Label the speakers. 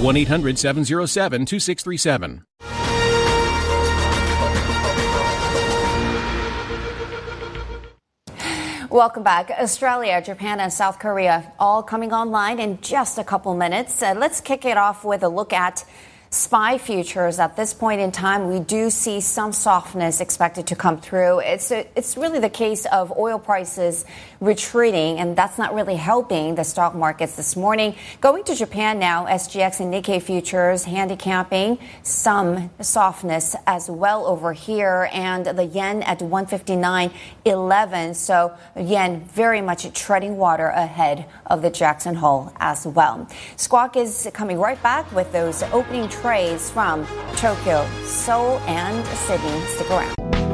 Speaker 1: 1-800-707-2637.
Speaker 2: Welcome back. Australia, Japan, and South Korea all coming online in just a couple minutes. Let's kick it off with a look at SPY futures. At this point in time, we do see some softness expected to come through. It's really the case of oil prices retreating, and that's not really helping the stock markets this morning. Going to Japan now, SGX and Nikkei futures handicapping some softness as well over here, and the yen at 159.11. So yen very much treading water ahead of the Jackson Hole as well. Squawk is coming right back with those opening trades from Tokyo, Seoul, and Sydney. Stick around.